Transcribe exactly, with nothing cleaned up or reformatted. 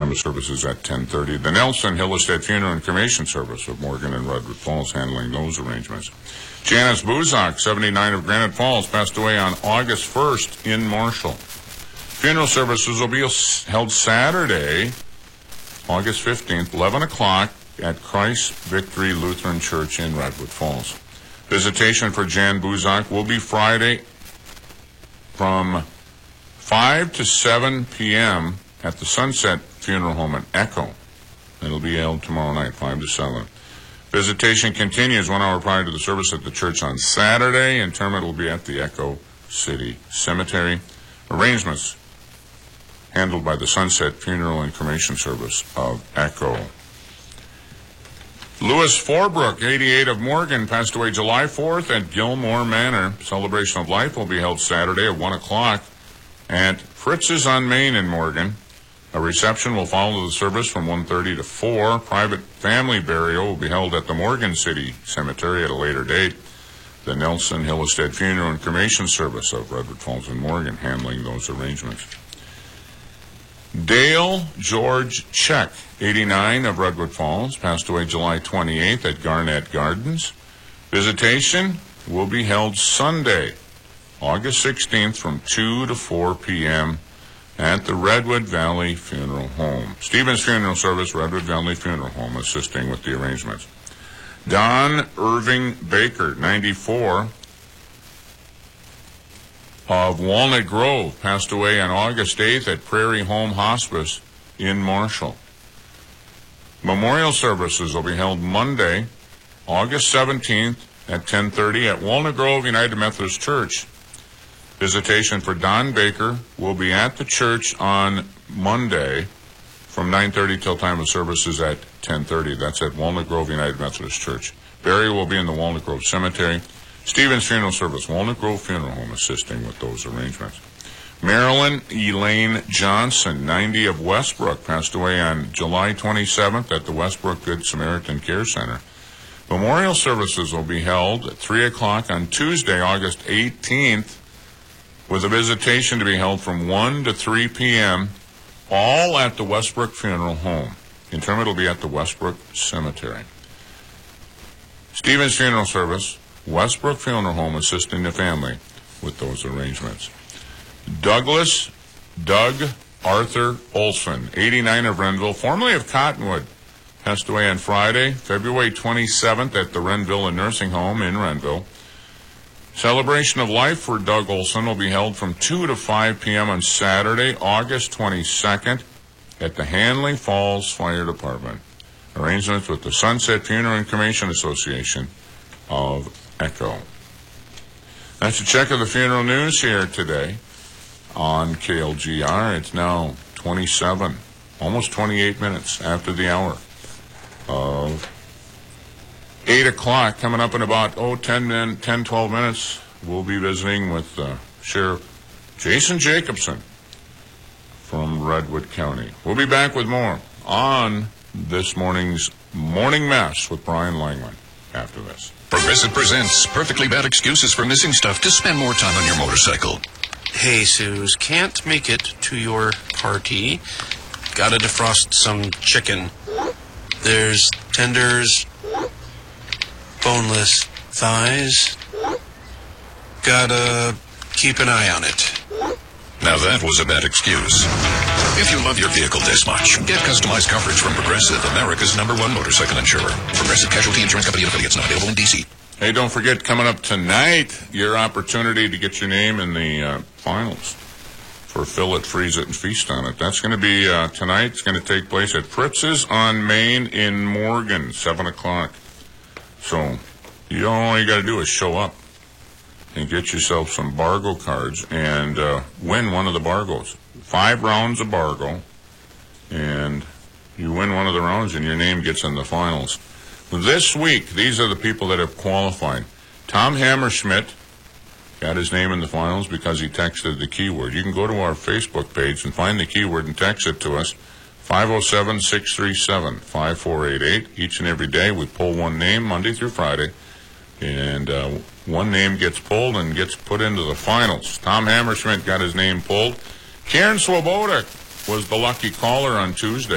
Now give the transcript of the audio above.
time of service is at ten thirty. The Nelson Hillestead Funeral and Cremation Service of Morgan and Redwood Falls handling those arrangements. Janice Buzak, seventy-nine, of Granite Falls, passed away on August first in Marshall. Funeral services will be held Saturday, August fifteenth, eleven o'clock at Christ Victory Lutheran Church in Redwood Falls. Visitation for Jan Buzak will be Friday from five to seven p.m. at the Sunset Funeral Home in Echo. It'll be held tomorrow night, five to seven. Visitation continues one hour prior to the service at the church on Saturday. Interment will be at the Echo City Cemetery. Arrangements handled by the Sunset Funeral and Cremation Service of Echo. Louis Forbrook, eighty-eight, of Morgan, passed away July fourth at Gilmore Manor. Celebration of Life will be held Saturday at one o'clock at Fritz's on Main in Morgan. A reception will follow the service from one thirty to four. Private family burial will be held at the Morgan City Cemetery at a later date. The Nelson Hillestead Funeral and Cremation Service of Redwood Falls and Morgan handling those arrangements. Dale George Check, eighty-nine, of Redwood Falls, passed away July twenty-eighth at Garnett Gardens. Visitation will be held Sunday, August sixteenth, from two to four p.m. at the Redwood Valley Funeral Home. Stevens Funeral Service, Redwood Valley Funeral Home, assisting with the arrangements. Don Irving Baker, ninety-four, of Walnut Grove, passed away on August eighth at Prairie Home Hospice in Marshall. Memorial services will be held Monday, August seventeenth at ten thirty at Walnut Grove United Methodist Church. Visitation for Don Baker will be at the church on Monday from nine thirty till time of services at ten thirty. That's at Walnut Grove United Methodist Church. Burial will be in the Walnut Grove Cemetery. Stevens Funeral Service, Walnut Grove Funeral Home, assisting with those arrangements. Marilyn Elaine Johnson, ninety, of Westbrook, passed away on July twenty-seventh at the Westbrook Good Samaritan Care Center. Memorial services will be held at three o'clock on Tuesday, August eighteenth, with a visitation to be held from one to three p.m., all at the Westbrook Funeral Home. Interment will be at the Westbrook Cemetery. Stevens Funeral Service, Westbrook Funeral Home, assisting the family with those arrangements. Douglas Doug Arthur Olson, eighty-nine, of Renville, formerly of Cottonwood, passed away on Friday, February twenty-seventh at the Renville Nursing Home in Renville. Celebration of Life for Doug Olson will be held from two to five p.m. on Saturday, August twenty-second at the Hanley Falls Fire Department. Arrangements with the Sunset Funeral and Cremation Association of Echo. That's a check of the funeral news here today on K L G R. It's now twenty-seven, almost twenty-eight minutes after the hour of eight o'clock. Coming up in about, oh, ten, ten, twelve minutes, we'll be visiting with uh, Sheriff Jason Jacobson from Redwood County. We'll be back with more on this morning's Morning Mass with Brian Langland after this. Progressive presents Perfectly Bad Excuses for Missing Stuff to spend more time on your motorcycle. Hey, Suze, can't make it to your party. Gotta defrost some chicken. There's tenders, boneless thighs. Gotta keep an eye on it. Now that was a bad excuse. If you love your vehicle this much, get customized coverage from Progressive, America's number one motorcycle insurer. Progressive Casualty Insurance Company and affiliates, not available in D C. Hey, don't forget, coming up tonight, your opportunity to get your name in the uh, finals for Fill It, Freeze It, and Feast on It. That's going to be uh, tonight. It's going to take place at Fritz's on Main in Morgan, seven o'clock. So, you all you got to do is show up and get yourself some Bargo cards and uh, win one of the Bargos. Five rounds of Bargo, and you win one of the rounds and your name gets in the finals. This week, these are the people that have qualified. Tom Hammerschmidt got his name in the finals because he texted the keyword. You can go to our Facebook page and find the keyword and text it to us, five oh seven, six three seven, five four eight eight. Each and every day we pull one name, Monday through Friday, and uh, one name gets pulled and gets put into the finals. Tom Hammerschmidt got his name pulled. Karen Swoboda was the lucky caller on Tuesday.